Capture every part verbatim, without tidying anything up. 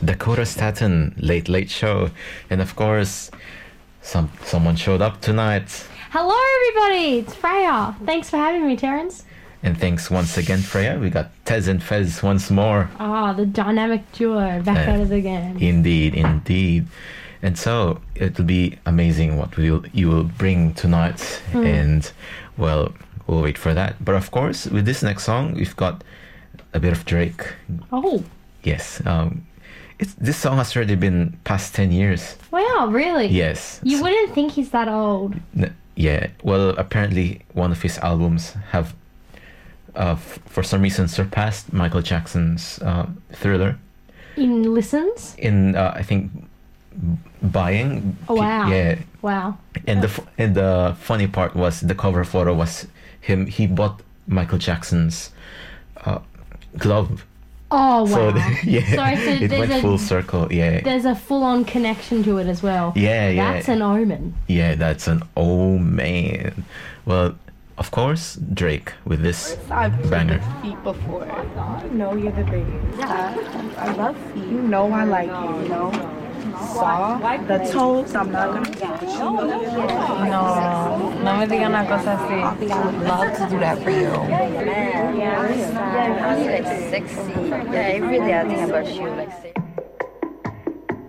Dakota Staten, Late Late Show. And of course, some someone showed up tonight. Hello, everybody. It's Freya. Thanks for having me, Terence. And thanks once again, Freya. We got Tez and Fez once more. Ah, the dynamic duo back Uh, at it again. Indeed, indeed. And so it'll be amazing what we'll, you will bring tonight. Hmm. And, well, we'll wait for that. But of course, with this next song, we've got a bit of Drake. Oh, Yes. Um, it's, this song has already been past ten years. wow, really? Yes. You So- wouldn't think he's that old. N- yeah. Well, apparently one of his albums have, uh, f- for some reason, surpassed Michael Jackson's uh, Thriller In listens? in, uh, I think, b- buying. Oh, wow. Yeah. Wow. And the f- and the funny part was the cover photo was him. He bought Michael Jackson's uh, glove. Oh, wow. So yeah, Sorry, so it there's went a- full circle. Yeah. There's a full-on connection to it as well. Yeah, yeah. That's an omen. Yeah, that's an oh man. Well, of course, Drake with this I've banger. feet before. You know you're the biggest. Yeah, I love feet. You know I like you, you know. Saw the toes, I'm not gonna get you. No, no me digan una cosa así. I would love to do that for you. Yeah, like sexy. Yeah, every day I think about you, like sexy.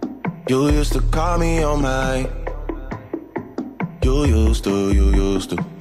You used to call me on my. You used to, you used to.